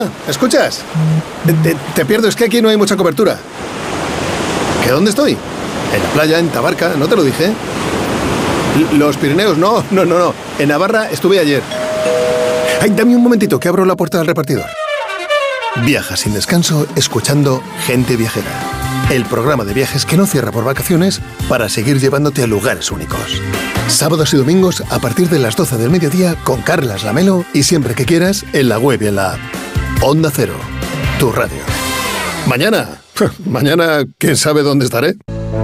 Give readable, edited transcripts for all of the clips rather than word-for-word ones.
¿Escuchas? Te pierdo, es que aquí no hay mucha cobertura. ¿Que dónde estoy? En la playa, en Tabarca, ¿no te lo dije? Los Pirineos, no. En Navarra estuve ayer. Ay, dame un momentito, que abro la puerta del repartidor. Viaja sin descanso escuchando Gente Viajera, el programa de viajes que no cierra por vacaciones para seguir llevándote a lugares únicos. Sábados y domingos a partir de las 12 del mediodía con Carlas Lamelo y siempre que quieras en la web y en la app. Onda Cero, tu radio. Mañana, ¿quién sabe dónde estaré?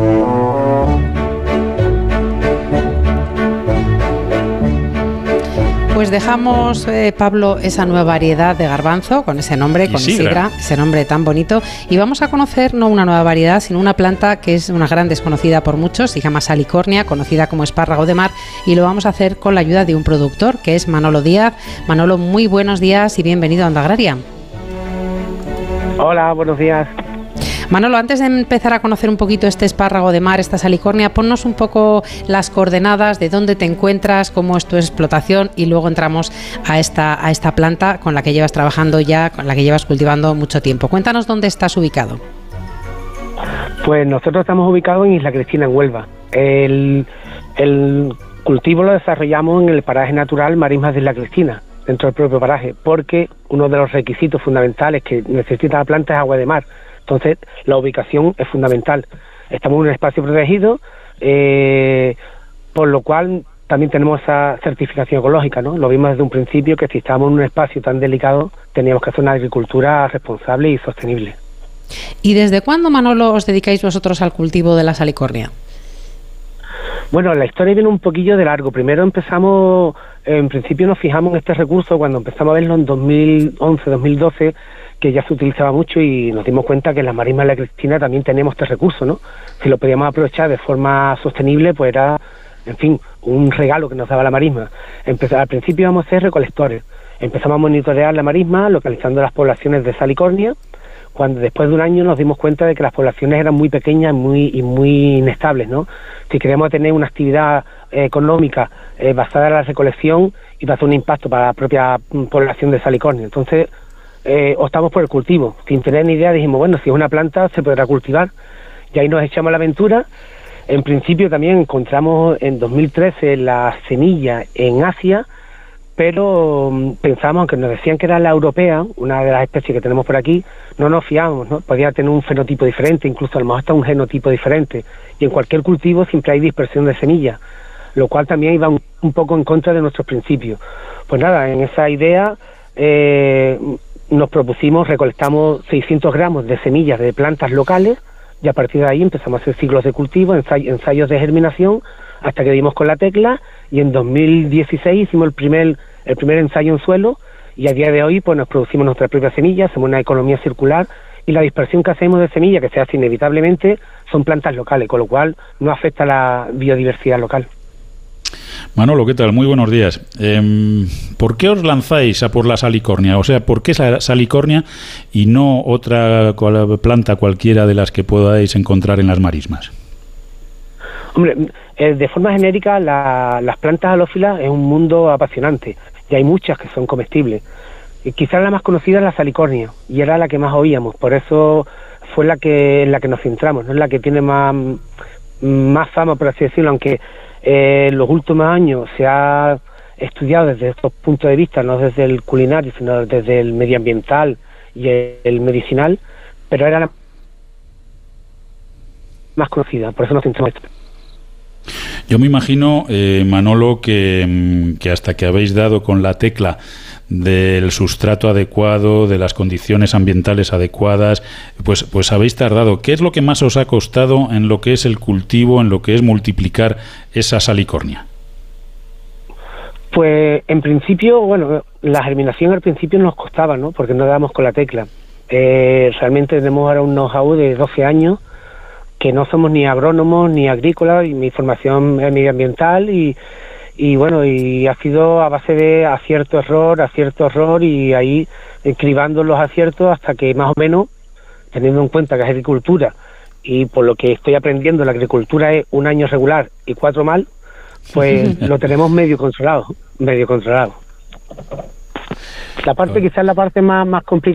Pues dejamos, Pablo, esa nueva variedad de garbanzo con ese nombre, con Isidra, ese nombre tan bonito, y vamos a conocer no una nueva variedad, sino una planta que es una gran desconocida por muchos, se llama salicornia, conocida como espárrago de mar, y lo vamos a hacer con la ayuda de un productor, que es Manolo Díaz. Manolo, muy buenos días y bienvenido a Onda Agraria. Hola, buenos días. Manolo, antes de empezar a conocer un poquito este espárrago de mar, esta salicornia, ponnos un poco las coordenadas de dónde te encuentras, cómo es tu explotación y luego entramos a esta planta con la que llevas trabajando ya, con la que llevas cultivando mucho tiempo. Cuéntanos dónde estás ubicado. Pues nosotros estamos ubicados en Isla Cristina, en Huelva. El cultivo lo desarrollamos en el paraje natural Marismas de Isla Cristina, dentro del propio paraje, porque uno de los requisitos fundamentales que necesita la planta es agua de mar. Entonces, la ubicación es fundamental. Estamos en un espacio protegido, por lo cual también tenemos esa certificación ecológica, ¿no? Lo vimos desde un principio, que si estábamos en un espacio tan delicado, teníamos que hacer una agricultura responsable y sostenible. ¿Y desde cuándo, Manolo, os dedicáis vosotros al cultivo de la salicornia? Bueno, la historia viene un poquillo de largo. Primero empezamos, en principio nos fijamos en este recurso cuando empezamos a verlo en 2011, 2012, que ya se utilizaba mucho y nos dimos cuenta que en las marismas de la Cristina también teníamos este recurso, ¿no? Si lo podíamos aprovechar de forma sostenible, pues era, en fin, un regalo que nos daba la marisma. Al principio íbamos a ser recolectores. Empezamos a monitorear la marisma, localizando las poblaciones de salicornia, cuando después de un año nos dimos cuenta de que las poblaciones eran muy pequeñas y muy inestables, ¿no? Si queremos tener una actividad económica basada en la recolección, iba a hacer un impacto para la propia población de salicornia. Entonces, optamos por el cultivo. Sin tener ni idea dijimos, bueno, si es una planta se podrá cultivar, y ahí nos echamos a la aventura. En principio también encontramos en 2013 la semilla en Asia, pero pensamos, aunque nos decían que era la europea, una de las especies que tenemos por aquí, no nos fiábamos, ¿no? Podía tener un fenotipo diferente, incluso a lo mejor hasta un genotipo diferente, y en cualquier cultivo siempre hay dispersión de semillas, lo cual también iba un poco en contra de nuestros principios. Pues nada, en esa idea nos propusimos, recolectamos 600 gramos de semillas de plantas locales, y a partir de ahí empezamos a hacer ciclos de cultivo, ensayos de germinación, hasta que dimos con la tecla, y en 2016 hicimos el primer ensayo en suelo, y a día de hoy pues nos producimos nuestras propias semillas, hacemos una economía circular, y la dispersión que hacemos de semillas, que se hace inevitablemente, son plantas locales, con lo cual no afecta a la biodiversidad local. Manolo, ¿qué tal? Muy buenos días. ¿Por qué os lanzáis a por la salicornia? O sea, ¿por qué la salicornia y no otra planta cualquiera de las que podáis encontrar en las marismas? Hombre, de forma genérica, las plantas halófilas es un mundo apasionante, y hay muchas que son comestibles. Quizás la más conocida es la salicornia, y era la que más oíamos, por eso fue en la que nos centramos, no es la que tiene más fama, por así decirlo, aunque en los últimos años se ha estudiado desde estos puntos de vista, no desde el culinario, sino desde el medioambiental y el medicinal, pero era la más conocida, por eso nos centramos en esto. Yo me imagino, Manolo, que hasta que habéis dado con la tecla del sustrato adecuado, de las condiciones ambientales adecuadas, pues habéis tardado. ¿Qué es lo que más os ha costado en lo que es el cultivo, en lo que es multiplicar esa salicornia? Pues en principio, bueno, la germinación al principio nos costaba, ¿no? Porque no dábamos con la tecla. Realmente tenemos ahora un know-how de 12 años, que no somos ni agrónomos ni agrícolas, y mi formación es medioambiental, y bueno, y ha sido a base de acierto error, y ahí cribando los aciertos hasta que más o menos, teniendo en cuenta que es agricultura, y por lo que estoy aprendiendo, la agricultura es un año regular y 4 mal, pues lo tenemos medio controlado. La parte, quizás la parte más complicada